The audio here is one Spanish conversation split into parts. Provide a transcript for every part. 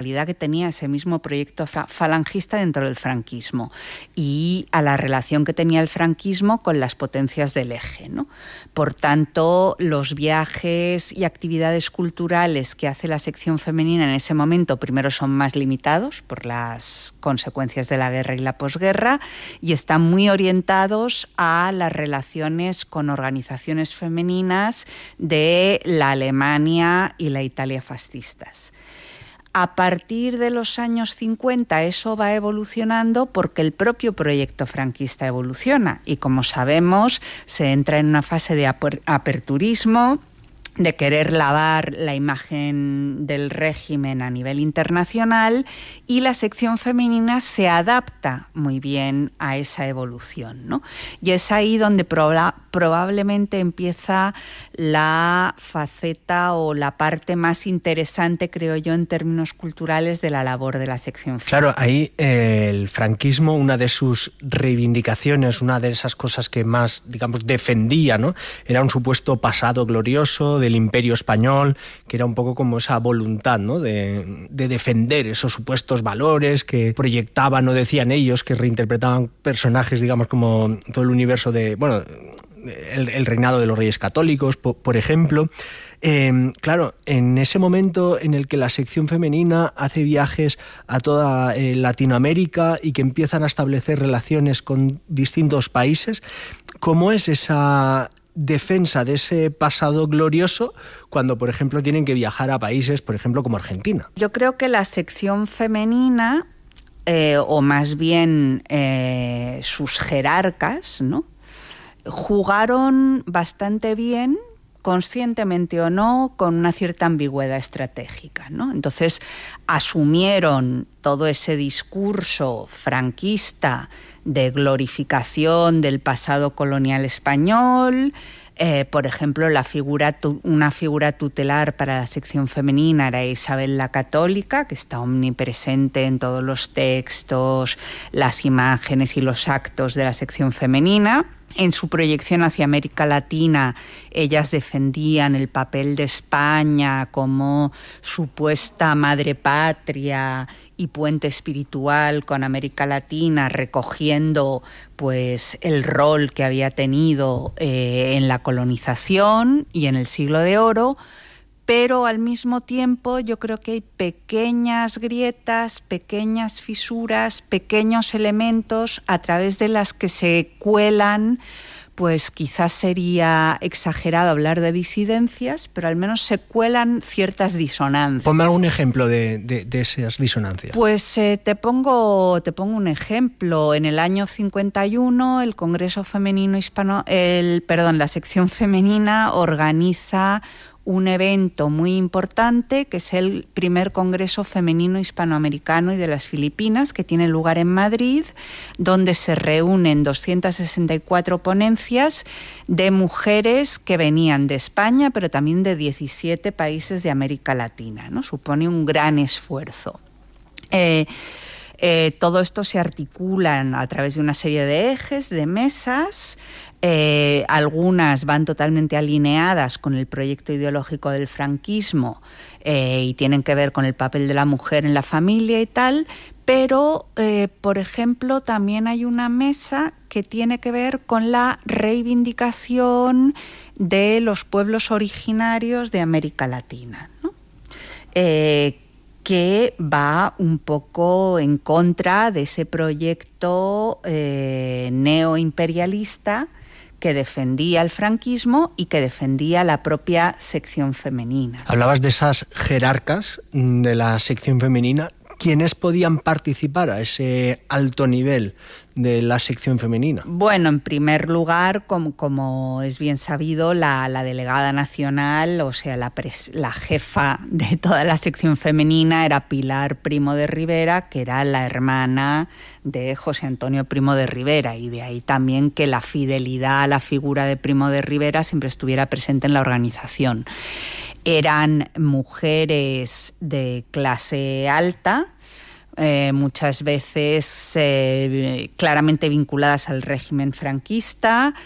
centralidad que tenía ese mismo proyecto falangista dentro del franquismo y a la relación que tenía el franquismo con las potencias del eje, ¿no? Por tanto, los viajes y actividades culturales que hace la sección femenina en ese momento, primero son más limitados por las consecuencias de la guerra y la posguerra, y están muy orientados a las relaciones con organizaciones femeninas de la Alemania y la Italia fascistas. A partir de los años 50 eso va evolucionando porque el propio proyecto franquista evoluciona y, como sabemos, se entra en una fase de aperturismo, de querer lavar la imagen del régimen a nivel internacional, y la sección femenina se adapta muy bien a esa evolución, ¿no? Y es ahí donde probablemente empieza la faceta o la parte más interesante, creo yo, en términos culturales de la labor de la sección femenina. Claro, ahí el franquismo, una de sus reivindicaciones, una de esas cosas que más, digamos, defendía, ¿no?, era un supuesto pasado glorioso del Imperio Español, que era un poco como esa voluntad, ¿no?, de defender esos supuestos valores que proyectaban o decían ellos, que reinterpretaban personajes, digamos, como todo el universo de, bueno, el reinado de los reyes católicos, por ejemplo. Claro, en ese momento en el que la sección femenina hace viajes a toda Latinoamérica y que empiezan a establecer relaciones con distintos países, ¿cómo es esa defensa de ese pasado glorioso cuando, por ejemplo, tienen que viajar a países, por ejemplo, como Argentina? Yo creo que la sección femenina, o más bien sus jerarcas, ¿no?, jugaron bastante bien, conscientemente o no, con una cierta ambigüedad estratégica, ¿no? Entonces asumieron todo ese discurso franquista de glorificación del pasado colonial español. Por ejemplo, una figura tutelar para la sección femenina era Isabel la Católica, que está omnipresente en todos los textos, las imágenes y los actos de la sección femenina. En su proyección hacia América Latina, ellas defendían el papel de España como supuesta madre patria y puente espiritual con América Latina, recogiendo pues el rol que había tenido en la colonización y en el Siglo de Oro. Pero al mismo tiempo yo creo que hay pequeñas grietas, pequeñas fisuras, pequeños elementos a través de las que se cuelan, pues quizás sería exagerado hablar de disidencias, pero al menos se cuelan ciertas disonancias. Ponme algún ejemplo de esas disonancias. Pues te pongo un ejemplo. En el año 51 el Congreso Femenino la sección femenina organiza un evento muy importante, que es el primer Congreso Femenino Hispanoamericano y de las Filipinas, que tiene lugar en Madrid, donde se reúnen 264 ponencias de mujeres que venían de España, pero también de 17 países de América Latina, ¿no? Supone un gran esfuerzo. Todo esto se articula a través de una serie de ejes, de mesas. Algunas van totalmente alineadas con el proyecto ideológico del franquismo y tienen que ver con el papel de la mujer en la familia y tal, pero, por ejemplo, también hay una mesa que tiene que ver con la reivindicación de los pueblos originarios de América Latina, ¿no? Que va un poco en contra de ese proyecto neoimperialista que defendía el franquismo y que defendía la propia sección femenina. Hablabas de esas jerarcas de la sección femenina. ¿Quiénes podían participar a ese alto nivel de la sección femenina? Bueno, en primer lugar, como es bien sabido, la delegada nacional, o sea, la jefa de toda la sección femenina era Pilar Primo de Rivera, que era la hermana de José Antonio Primo de Rivera, y de ahí también que la fidelidad a la figura de Primo de Rivera siempre estuviera presente en la organización. Eran mujeres de clase alta, muchas veces claramente vinculadas al régimen franquista,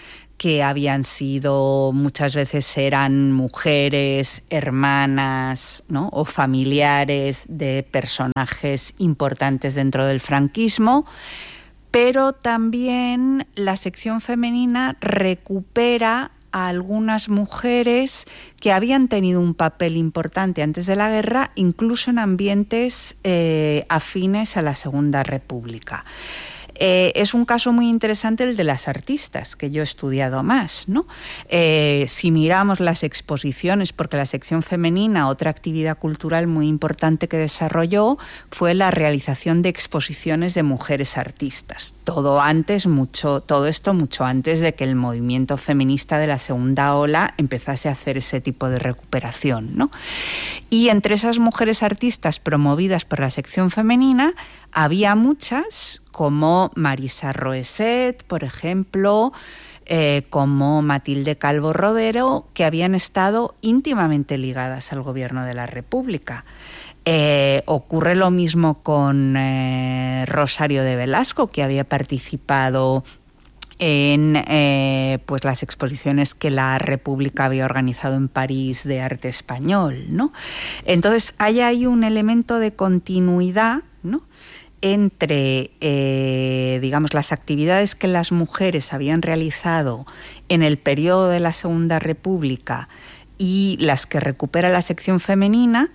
que habían sido, muchas veces eran mujeres, hermanas, ¿no?, o familiares de personajes importantes dentro del franquismo, pero también la sección femenina recupera a algunas mujeres que habían tenido un papel importante antes de la guerra, incluso en ambientes afines a la Segunda República. Es un caso muy interesante el de las artistas, que yo he estudiado más, ¿no? Si miramos las exposiciones, porque la sección femenina, otra actividad cultural muy importante que desarrolló fue la realización de exposiciones de mujeres artistas. Todo esto mucho antes de que el movimiento feminista de la segunda ola empezase a hacer ese tipo de recuperación, ¿no? Y entre esas mujeres artistas promovidas por la sección femenina había muchas, como Marisa Roeset, por ejemplo, como Matilde Calvo Rodero, que habían estado íntimamente ligadas al gobierno de la República. Ocurre lo mismo con Rosario de Velasco, que había participado en pues las exposiciones que la República había organizado en París de arte español, ¿no? Entonces hay ahí un elemento de continuidad, ¿no?, entre, digamos, las actividades que las mujeres habían realizado en el periodo de la Segunda República y las que recupera la sección femenina,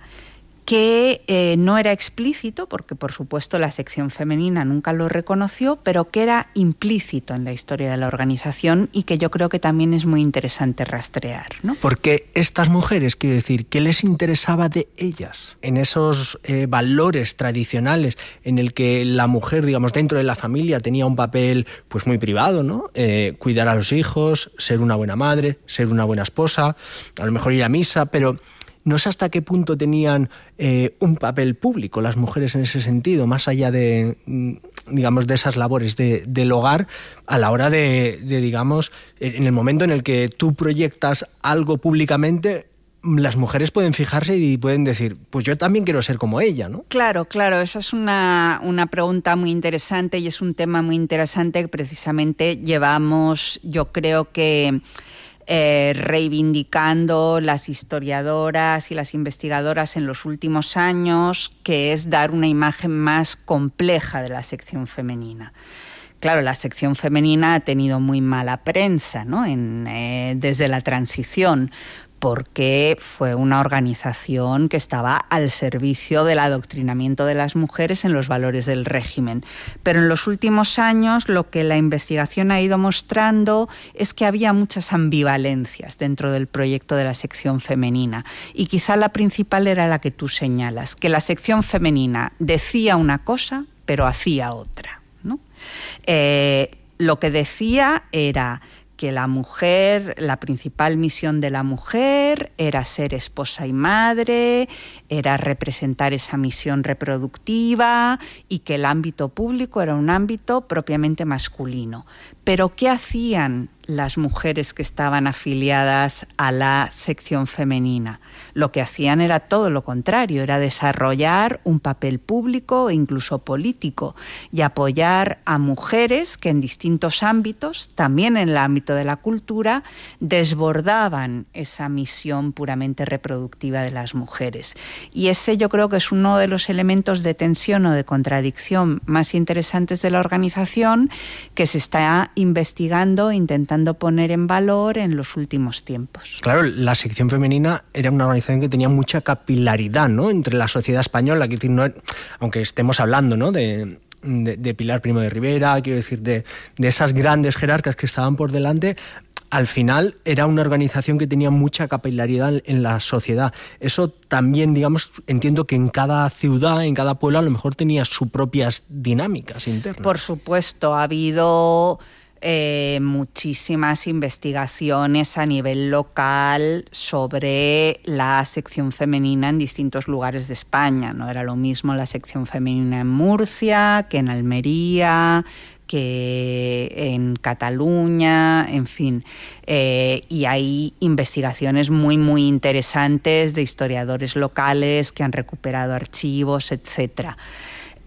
que no era explícito, porque por supuesto la sección femenina nunca lo reconoció, pero que era implícito en la historia de la organización y que yo creo que también es muy interesante rastrear, ¿no? Porque estas mujeres, quiero decir, ¿qué les interesaba de ellas? En esos valores tradicionales en el que la mujer, digamos, dentro de la familia tenía un papel pues muy privado, ¿no? Cuidar a los hijos, ser una buena madre, ser una buena esposa, a lo mejor ir a misa, pero no sé hasta qué punto tenían un papel público las mujeres en ese sentido, más allá de, digamos, de esas labores del hogar, a la hora de, digamos, en el momento en el que tú proyectas algo públicamente, las mujeres pueden fijarse y pueden decir, pues yo también quiero ser como ella, ¿no? Claro, esa es una pregunta muy interesante y es un tema muy interesante que precisamente llevamos, yo creo que reivindicando las historiadoras y las investigadoras en los últimos años, que es dar una imagen más compleja de la sección femenina. Claro, la sección femenina ha tenido muy mala prensa, ¿no?, desde la transición, porque fue una organización que estaba al servicio del adoctrinamiento de las mujeres en los valores del régimen. Pero en los últimos años lo que la investigación ha ido mostrando es que había muchas ambivalencias dentro del proyecto de la sección femenina. Y quizá la principal era la que tú señalas, que la sección femenina decía una cosa, pero hacía otra, ¿no? Lo que decía era que la mujer, la principal misión de la mujer era ser esposa y madre, era representar esa misión reproductiva y que el ámbito público era un ámbito propiamente masculino. Pero ¿qué hacían las mujeres que estaban afiliadas a la sección femenina? Lo que hacían era todo lo contrario, era desarrollar un papel público e incluso político y apoyar a mujeres que en distintos ámbitos, también en el ámbito de la cultura, desbordaban esa misión puramente reproductiva de las mujeres. Y ese yo creo que es uno de los elementos de tensión o de contradicción más interesantes de la organización, que se está investigando, intentando poner en valor en los últimos tiempos. Claro, la sección femenina era una organización que tenía mucha capilaridad, ¿no?, entre la sociedad española, que no, aunque estemos hablando, ¿no?, de Pilar Primo de Rivera, quiero decir, de esas grandes jerarcas que estaban por delante. Al final era una organización que tenía mucha capilaridad en la sociedad. Eso también, digamos, entiendo que en cada ciudad, en cada pueblo, a lo mejor tenía sus propias dinámicas internas. Por supuesto, ha habido muchísimas investigaciones a nivel local sobre la sección femenina en distintos lugares de España. No era lo mismo la sección femenina en Murcia que en Almería, que en Cataluña, en fin. Y hay investigaciones muy, muy interesantes de historiadores locales que han recuperado archivos, etcétera.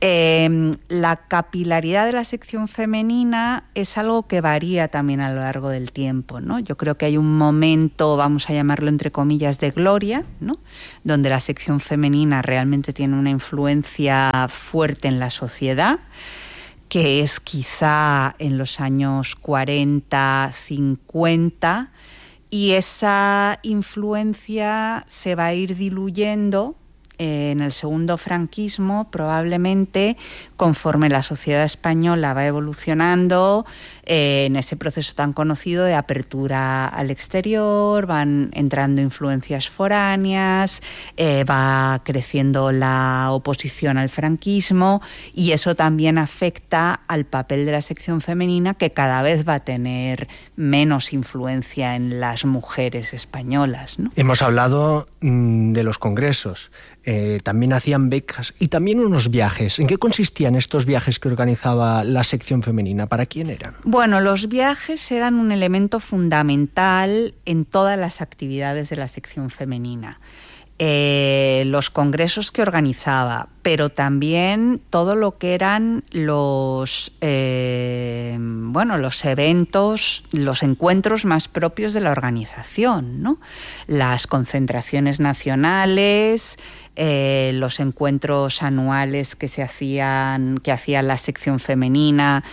La capilaridad de la sección femenina es algo que varía también a lo largo del tiempo, ¿no? Yo creo que hay un momento, vamos a llamarlo entre comillas, de gloria, ¿no? Donde la sección femenina realmente tiene una influencia fuerte en la sociedad, que es quizá en los años 40, 50, y esa influencia se va a ir diluyendo en el segundo franquismo, probablemente conforme la sociedad española va evolucionando en ese proceso tan conocido de apertura al exterior, van entrando influencias foráneas, va creciendo la oposición al franquismo, y eso también afecta al papel de la sección femenina, que cada vez va a tener menos influencia en las mujeres españolas, ¿no? Hemos hablado de los congresos. También hacían becas y también unos viajes. ¿En qué consistían estos viajes que organizaba la sección femenina? ¿Para quién eran? Bueno, los viajes eran un elemento fundamental en todas las actividades de la sección femenina. Los congresos que organizaba, pero también todo lo que eran los eventos, los encuentros más propios de la organización, ¿no? Las concentraciones nacionales, los encuentros anuales que hacía la sección femenina,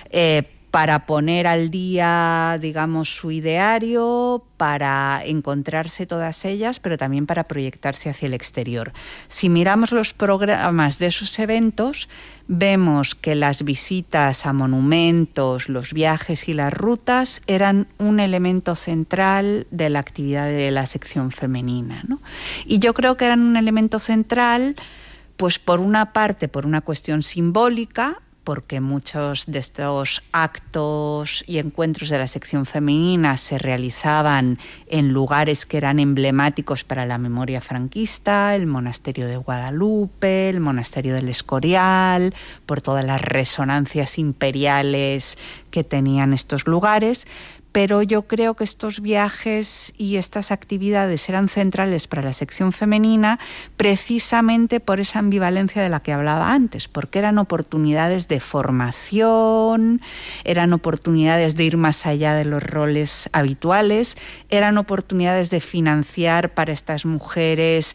para poner al día, digamos, su ideario, para encontrarse todas ellas, pero también para proyectarse hacia el exterior. Si miramos los programas de esos eventos, vemos que las visitas a monumentos, los viajes y las rutas eran un elemento central de la actividad de la sección femenina, ¿no? Y yo creo que eran un elemento central, pues por una parte, por una cuestión simbólica, porque muchos de estos actos y encuentros de la sección femenina se realizaban en lugares que eran emblemáticos para la memoria franquista, el monasterio de Guadalupe, el monasterio del Escorial, por todas las resonancias imperiales que tenían estos lugares. Pero yo creo que estos viajes y estas actividades eran centrales para la sección femenina precisamente por esa ambivalencia de la que hablaba antes, porque eran oportunidades de formación, eran oportunidades de ir más allá de los roles habituales, eran oportunidades de financiar para estas mujeres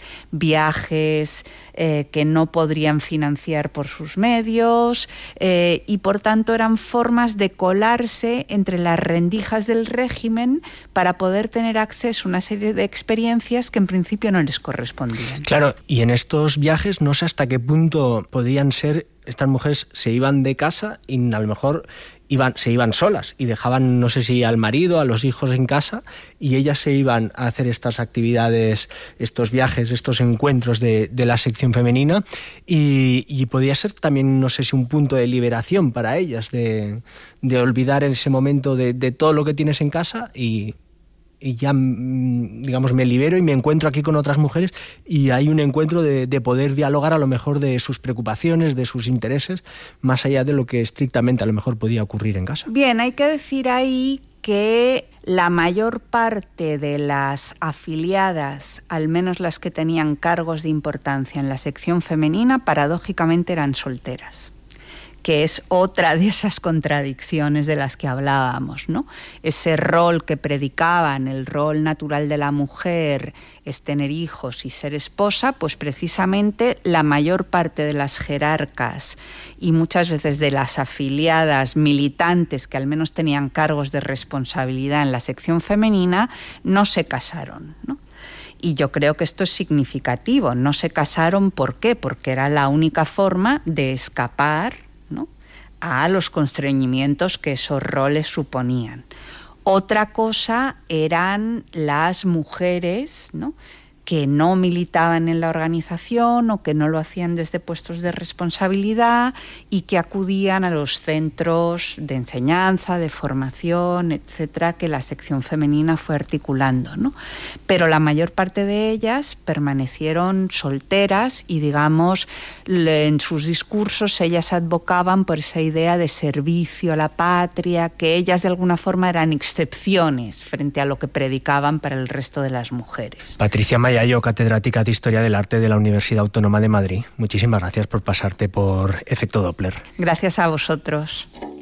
viajes que no podrían financiar por sus medios, y por tanto eran formas de colarse entre las rendijas del régimen para poder tener acceso a una serie de experiencias que en principio no les correspondían. Claro, y en estos viajes no sé hasta qué punto podían ser, estas mujeres se iban de casa y a lo mejor se iban solas y dejaban, no sé si al marido, a los hijos en casa, y ellas se iban a hacer estas actividades, estos viajes, estos encuentros de la sección femenina, y podía ser también, no sé si un punto de liberación para ellas, de olvidar en ese momento de todo lo que tienes en casa y ya, digamos, me libero y me encuentro aquí con otras mujeres, y hay un encuentro de poder dialogar a lo mejor de sus preocupaciones, de sus intereses, más allá de lo que estrictamente a lo mejor podía ocurrir en casa. Bien, hay que decir ahí que la mayor parte de las afiliadas, al menos las que tenían cargos de importancia en la sección femenina, paradójicamente eran solteras, que es otra de esas contradicciones de las que hablábamos, ¿no? Ese rol que predicaban, el rol natural de la mujer es tener hijos y ser esposa, pues precisamente la mayor parte de las jerarcas y muchas veces de las afiliadas militantes que al menos tenían cargos de responsabilidad en la sección femenina no se casaron, ¿no? Y yo creo que esto es significativo. No se casaron, ¿por qué? Porque era la única forma de escapar, ¿no?, a los constreñimientos que esos roles suponían. Otra cosa eran las mujeres, ¿no?, que no militaban en la organización o que no lo hacían desde puestos de responsabilidad y que acudían a los centros de enseñanza, de formación, etcétera, que la sección femenina fue articulando, ¿no? Pero la mayor parte de ellas permanecieron solteras y, digamos, en sus discursos ellas advocaban por esa idea de servicio a la patria, que ellas de alguna forma eran excepciones frente a lo que predicaban para el resto de las mujeres. Patricia Maya, Yayo, catedrática de Historia del Arte de la Universidad Autónoma de Madrid. Muchísimas gracias por pasarte por Efecto Doppler. Gracias a vosotros.